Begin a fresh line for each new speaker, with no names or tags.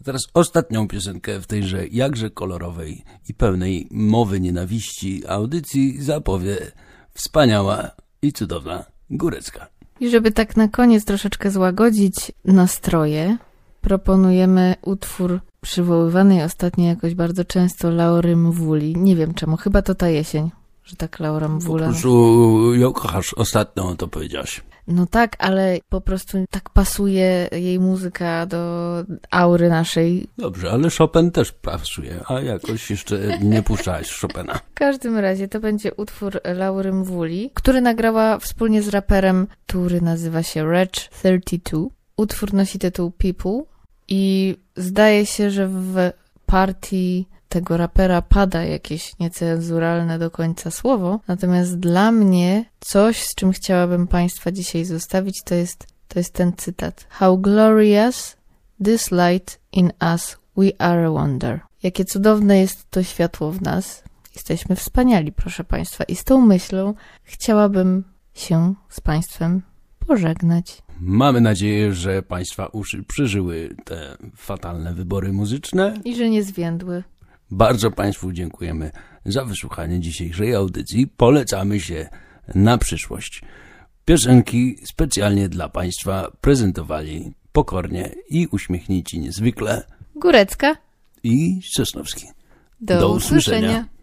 Teraz ostatnią piosenkę w tejże jakże kolorowej i pełnej mowy nienawiści audycji zapowie wspaniała i cudowna Górecka.
I żeby tak na koniec troszeczkę złagodzić nastroje, proponujemy utwór przywoływanej ostatnio jakoś bardzo często Laury Mvuli. Nie wiem czemu, chyba to ta jesień, że tak Laura Mvula.
Po prostu ją kochasz, ostatnio to powiedziałaś.
No tak, ale po prostu tak pasuje jej muzyka do aury naszej.
Dobrze, ale Chopin też pasuje, a jakoś jeszcze nie puszczałaś Chopina.
W każdym razie to będzie utwór Laury Mvuli, który nagrała wspólnie z raperem, który nazywa się Wretch32. Utwór nosi tytuł People i zdaje się, że w partii tego rapera pada jakieś niecenzuralne do końca słowo, natomiast dla mnie coś, z czym chciałabym Państwa dzisiaj zostawić, to jest ten cytat. How glorious this light in us, we are a wonder. Jakie cudowne jest to światło w nas. Jesteśmy wspaniali, proszę Państwa. I z tą myślą chciałabym się z Państwem pożegnać.
Mamy nadzieję, że Państwa uszy przeżyły te fatalne wybory muzyczne.
I że nie zwiędły.
Bardzo Państwu dziękujemy za wysłuchanie dzisiejszej audycji. Polecamy się na przyszłość. Piosenki specjalnie dla Państwa prezentowali pokornie i uśmiechnięci niezwykle
Górecka
i Sosnowski.
Do usłyszenia.